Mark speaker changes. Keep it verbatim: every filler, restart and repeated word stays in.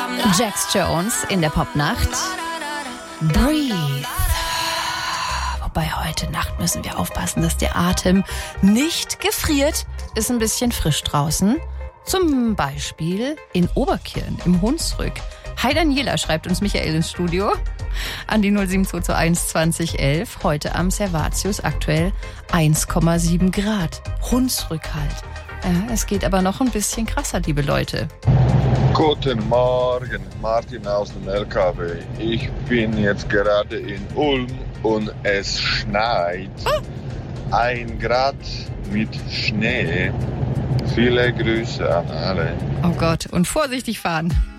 Speaker 1: Jax Jones in der Popnacht. Breathe. Wobei heute Nacht müssen wir aufpassen, dass der Atem nicht gefriert. Ist ein bisschen frisch draußen. Zum Beispiel in Oberkirn im Hunsrück. Hi Daniela, schreibt uns Michael ins Studio. An die null sieben zwei zwei eins zwanzig elf. Heute am Servatius aktuell eins Komma sieben Grad. Hunsrück halt. Ja, es geht aber noch ein bisschen krasser, liebe Leute.
Speaker 2: Guten Morgen, Martin aus dem L K W. Ich bin jetzt gerade in Ulm und es schneit. Oh. Ein Grad mit Schnee. Viele Grüße an alle.
Speaker 1: Oh Gott, und vorsichtig fahren.